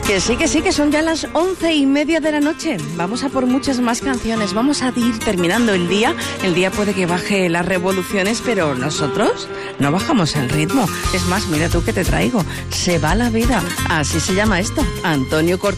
Que sí, que son ya las 11:30 de la noche. Vamos a por muchas más canciones. Vamos a ir terminando el día. El día puede que baje las revoluciones, pero nosotros no bajamos el ritmo. Es más, mira tú que te traigo. Se va la vida. Así se llama esto. Antonio Cortés.